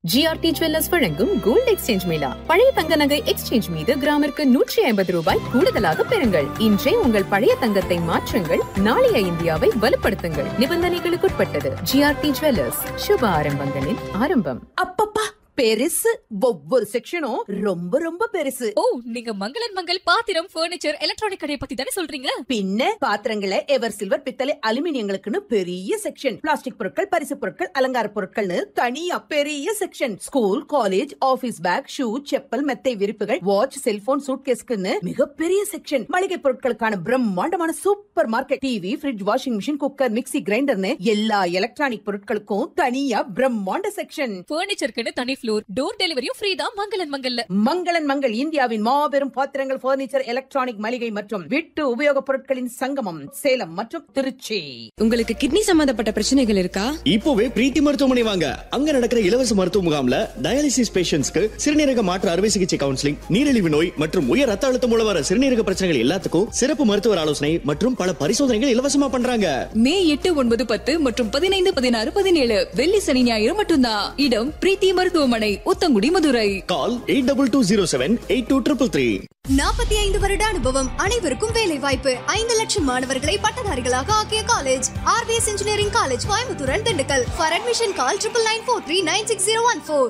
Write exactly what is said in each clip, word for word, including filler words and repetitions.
GRT jewellers வழங்கும் gold exchange Mela. பழைய தங்க நகை எக்ஸ்சேஞ்ச் மீது கிராமிற்கு நூற்றி ஐம்பது ரூபாய் கூடுதலாக பெறுங்கள். இன்றே உங்கள் பழைய தங்கத்தை மாற்றுங்கள், நாளைய இந்தியாவை வலுப்படுத்துங்கள். நிபந்தனைகளுக்குட்பட்டது. ஜிஆர்டி ஜுவல்லர்ஸ், சுப ஆரம்பங்களின் ஆரம்பம். அப்பப்பா பெருசு, ஒவ்வொரு செக்ஷனும் ரொம்ப ரொம்ப பெருசு. ஓ, நீங்க மங்களன் மங்கள் பாத்திரம், பர்னிச்சர், எலக்ட்ரானிக் கடையை பத்தி தானே சொல்றீங்க? பின்ன பாத்திரங்களை எவர் சில்வர், பித்தளை, அலுமினியங்களுக்குன்னு பெரிய செக்ஷன், பிளாஸ்டிக் பொருட்கள், பரிசு பொருட்கள், அலங்கார பொருட்கள்னு தனியா பெரிய section, school college office back, shoe, chappal, மெத்தை விரிப்புகள், வாட்ச், செல்போன், சூட்கேஸ்க்குன்னு மிகப்பெரிய செக்ஷன், மளிகை பொருட்களுக்கான பிரம்மாண்டமான super market, TV, fridge, washing machine, cooker, mixie, கிரைண்டர்னு எல்லா எலக்ட்ரானிக் பொருட்களுக்கும் தனியா பிரம்மாண்ட செக்ஷன். பர்னிச்சருக்கு தனி ஃப்ளோர், டோர் டெலிவரியும் ஃப்ரீ தான் மங்களன் மங்கல்ல. மங்களன் மங்கள் இந்தியாவின் மாபெரும் பாத்திரங்கள், பர்னிச்சர், எலக்ட்ரானிக், மளிகை மற்றும் வீட்டு உபயோகப் பொருட்களின் சங்கமம், சேலம் மற்றும் திருச்சி. உங்களுக்கு கிட்னி சம்பந்தப்பட்ட பிரச்சனைகள் இருக்கா? இப்போவே பிரீத்தி மருத்துவமனை வாங்க. அங்க நடக்கிற இலவச மருத்துவ முகாம்ல டயாலிசிஸ் பேஷண்ட்ஸ்க்கு சிறுநீரக மாற்று அறுவை சிகிச்சை கவுன்சிலிங், நீரிழிவு நோய் மற்றும் உயர் ரத்த அழுத்தம் மூலம் வர சிறுநீரக பிரச்சனைகள் எல்லாத்துக்கும் சிறப்பு மருத்துவர் ஆலோசனை மற்றும் பல பரிசோதனைகள் இலவசமா பண்றாங்க. மே எட்டு, ஒன்பது, பத்து மற்றும் பதினைந்து, பதினாறு, பதினேழு வெள்ளி, சனி, ஞாயிறு மட்டும்தான். இடம் பிரீத்தி மருத்துவமனை, உத்தங்குடி, மதுரை. கால் eight double two zero seven eight two triple three. நாற்பத்தி ஐந்து வருட அனுபவம், அனைவருக்கும் வேலை வாய்ப்பு. ஐந்து லட்சம் மாணவர்களை பட்டதாரிகளாக ஆக்கிய college RVS engineering college, Coimbatore and Dindigul. For admission call triple nine four three nine six zero one four.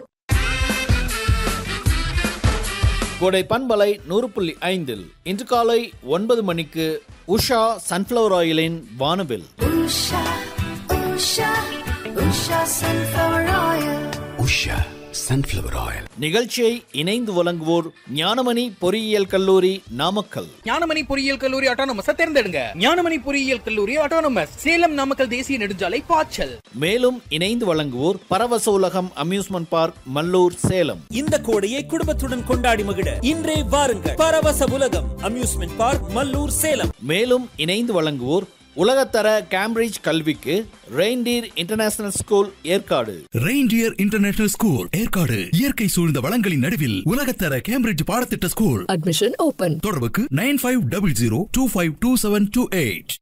கோடை பண்பலை நூறு புள்ளி ஐந்தில் இன்று காலை ஒன்பது மணிக்கு உஷா சன்ஃப்ளவர் ஆயிலின் வானவில். Usha Usha Usha sunflower oil. Usha sunflower oil நிகழ்ச்சியை இணைந்து வழங்குவோர் ஞானமணி பொறியியல் கல்லூரி, நாமக்கல். ஞானமணி பொறியியல் கல்லூரி ஆட்டோனமஸ் தேர்ந்தெடுங்க. ஞானமணி பொறியியல் கல்லூரி ஆட்டோனமஸ், சேலம் நாமக்கல் தேசிய நெடுஞ்சாலை, பாய்ச்சல். மேலும் இணைந்து வழங்குவோர் பரவச உலகம் அம்யூஸ்மெண்ட் பார்க், மல்லூர், சேலம். இந்த கோடையை குடும்பத்துடன் கொண்டாடி மகிழ இன்றே வாருங்கள். பரவச உலகம் அம்யூஸ்மெண்ட் பார்க், மல்லூர், சேலம். மேலும் இணைந்து வழங்குவோர் உலகத்தர கேம்பிரிட்ஜ் கல்விக்கு reindeer international school, Yercaud. Reindeer international school, Yercaud. இயற்கை சூழ்ந்த வளங்களின் நடுவில் உலகத்தர கேம்பிரிட்ஜ் பாடத்திட்ட ஸ்கூல். Admission open. தொடர்புக்கு nine five double zero two five two seven two eight.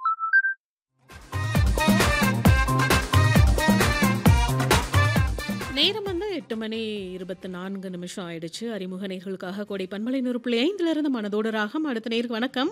நேரம் வந்து எட்டு மணி இருபத்தி நான்கு நிமிஷம் ஆயிடுச்சு. அறிமுக நேர்களுக்காக கோடை பண்பலை நூறு புள்ளி ஐந்துல இருந்து மனதோட ராகம். அடுத்த நேருக்கு வணக்கம்.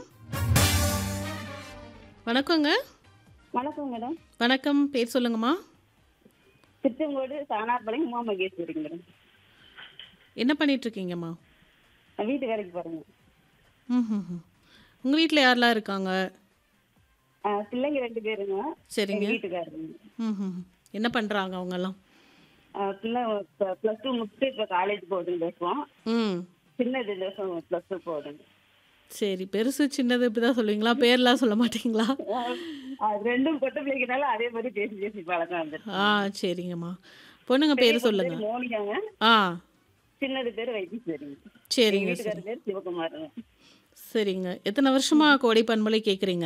வணக்கங்க. வணக்கம் மேடம். வணக்கம், பேர் சொல்லுங்கம்மா. திருச்செங்கோடு சானார்பாளையம் உமா மகேஸ்வரி மேடம். என்ன பண்ணிட்டு இருக்கீங்கம்மா? வீட்டு வேலைக்கு போறேங்க. ம். உங்க வீட்டில் யாரெல்லாம் இருக்காங்க? பிள்ளைங்க ரெண்டு பேருங்க. சரிங்க. வீட்டுக்காரங்க. ம். என்ன பண்றாங்க அவங்கெல்லாம்? பிள்ளை பிளஸ் டூ முடிச்சுட்டு இப்போ காலேஜ் போகுதுங்க. பேசுவோம். ம். சின்னது பிளஸ் டூ போகுதுங்க. சரி, பெருசு சின்னது இப்படிதான் சொல்லுவீங்களா? பேர்லாம் சொல்ல மாட்டீங்களா? ரெண்டும் பொட்ட பிள்ளைங்கனால அதே மாதிரி பேசி பேசி பழக்கம் வந்துருக்கு. ஆ, சரிங்கம்மா. பொண்ணுங்க பேரு சொல்லுங்க. மோனிகாங்க. ஆ. சின்னது பேர் வைத்தீஸ்வரிங்க. சரிங்க. வீட்டுக்காரர் பேர் சிவகுமாருங்க. சரிங்க. எத்தனை வருஷமா கோடை பண்பலை கேட்குறீங்க?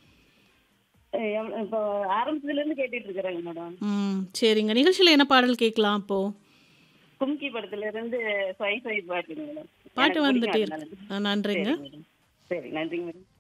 இப்போ ஆரம்பத்துல இருந்து கேட்டுட்டு இருக்கிறாங்க மேடம். ம், சரிங்க. நிகழ்ச்சியில் என்ன பாடல் கேட்கலாம் அப்போ? கும்கி படத்துல இருந்து பாட்டுங்க மேடம். பாட்டு வந்துட்டே இருக்கு. நன்றிங்க. சரி, நன்றிங்க மேடம்.